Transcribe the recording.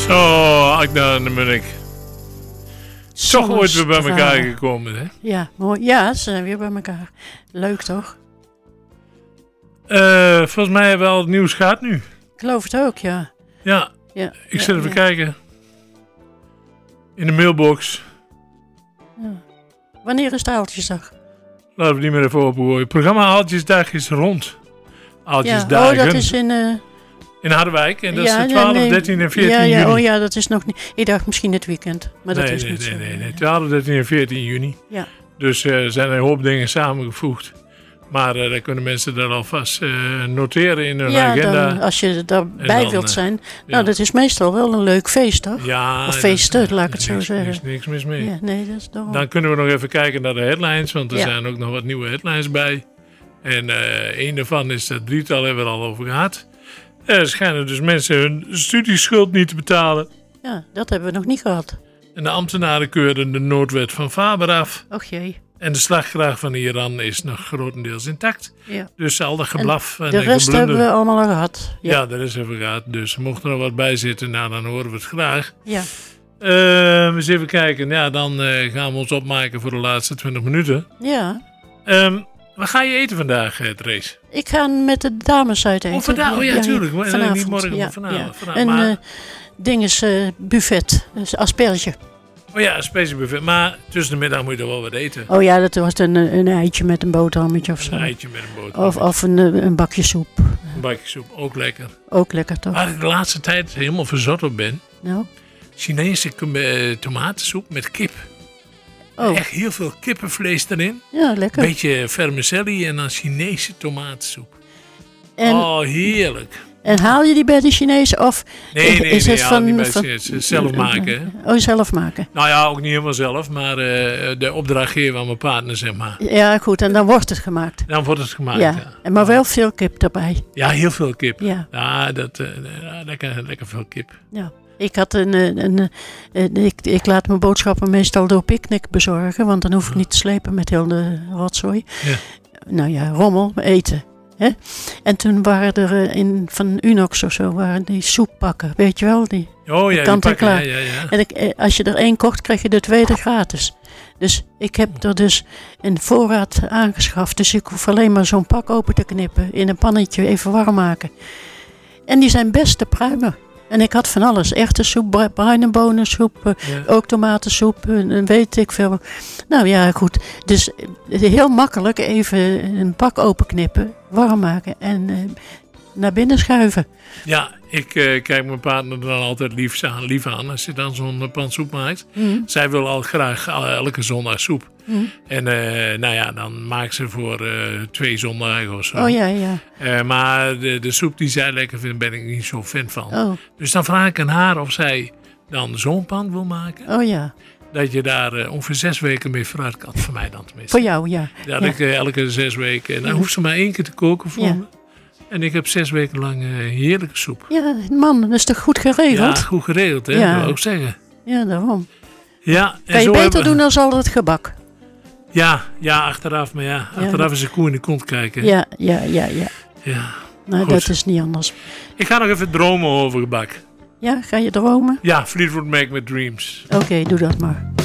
Zo, Agda en de Munnik. Toch ooit weer bij elkaar gekomen, hè? Ja, mooi. Ja, ze zijn weer bij elkaar. Leuk, toch? Volgens mij wel het nieuws gaat nu. Ik geloof het ook, ja. Ja, ik zit even kijken. In de mailbox. Ja. Wanneer is de Aaltjesdag? Laten we die maar even opgooien. Het programma Aaltjesdag is rond. Aaltjesdagen. Oh, dat is in Harderwijk. En dat is de 12, 13 en 14 juni. Oh ja, dat is nog niet... Ik dacht misschien het weekend. Maar dat is niet zo. Nee. 12, 13 en 14 juni. Ja. Dus er zijn een hoop dingen samengevoegd. Maar dan kunnen mensen dat alvast noteren in hun agenda. Dan, als je daarbij wilt zijn. Nou, dat is meestal wel een leuk feest, toch? Ja. Of feesten, laat ik het zo zeggen. Er is niks mis mee. Ja, nee, dat is toch... Dan kunnen we nog even kijken naar de headlines. Want er zijn ook nog wat nieuwe headlines bij. En een daarvan is dat drietal, hebben we er al over gehad. Er schijnen dus mensen hun studieschuld niet te betalen. Ja, dat hebben we nog niet gehad. En de ambtenaren keurden de noodwet van Faber af. Och jee. En de slagkracht van Iran is nog grotendeels intact. Ja. Dus al dat geblaf en de rest hebben we allemaal al gehad. Ja, de rest hebben we gehad. Dus mocht er nog wat bij zitten, nou, dan horen we het graag. Ja. Eens even kijken. Ja, dan gaan we ons opmaken voor de laatste 20 minuten. Ja. Wat ga je eten vandaag, Trace? Ik ga met de dames uit eten. Vandaag? Oh ja, tuurlijk. Vanavond. Niet morgen, maar vanavond. Ja. Een ding is buffet. Dus asperge. Oh ja, een speciaal maar tussen de middag moet je er wel wat eten. Oh ja, dat was een eitje met een boterhammetje of zo. Een eitje met een boterhammetje. Of een bakje soep. Een bakje soep, ook lekker. Ook lekker, toch? Waar ik de laatste tijd helemaal verzot op ben. Nou? Chinese tomatensoep met kip. Oh. Echt heel veel kippenvlees erin. Ja, lekker. Een beetje vermicelli en dan Chinese tomatensoep. En, heerlijk. En haal je die bij de Chinezen of is het van zelf maken? Oh, zelf maken. Nou ja, ook niet helemaal zelf, maar de opdrachtgever van mijn partner, zeg maar. Ja, goed, en dan wordt het gemaakt. Dan wordt het gemaakt, ja. Maar wel veel kip erbij. Ja, heel veel kip. Ja, lekker veel kip. Ja. Ik had ik laat mijn boodschappen meestal door Picnic bezorgen, want dan hoef ik niet te slepen met heel de rotzooi. Ja. Nou ja, rommel, eten. Hè? En toen waren er van Unox of zo, waren die soeppakken, weet je wel? Die kant-en-klaar. Ja. En als je er 1 kocht, kreeg je de tweede gratis. Dus ik heb er dus een voorraad aangeschaft. Dus ik hoef alleen maar zo'n pak open te knippen, in een pannetje even warm maken. En die zijn best te pruimen. En ik had van alles. Erwtensoep, bruine bonensoep, ook tomatensoep, weet ik veel. Nou ja, goed. Dus heel makkelijk even een pak openknippen, warm maken en naar binnen schuiven. Ja, ik kijk mijn partner dan altijd lief aan als je dan zo'n pan soep maakt. Zij wil al graag elke zondag soep. En dan maakt ze voor 2 zondagen of zo. Oh ja. Maar de soep die zij lekker vindt, ben ik niet zo fan van. Oh. Dus dan vraag ik aan haar of zij dan zo'n pan wil maken. Oh ja. Dat je daar ongeveer 6 weken mee vooruit kan. Voor mij dan tenminste. Voor jou, ja. Dat ik elke 6 weken. En dan hoeft ze maar 1 keer te koken voor me. En ik heb 6 weken lang heerlijke soep. Ja, man, dat is toch goed geregeld? Ja, goed geregeld, hè? Dat wil ik ook zeggen. Ja, daarom. Ja, kan je beter doen dan al het gebak? Ja, achteraf. Maar achteraf is een koe in de kont kijken. Ja. Nou, goed. dat is niet anders. Ik ga nog even dromen over gebak. Ja, ga je dromen? Ja, Fleetwood Mac met Dreams. Oké, doe dat maar.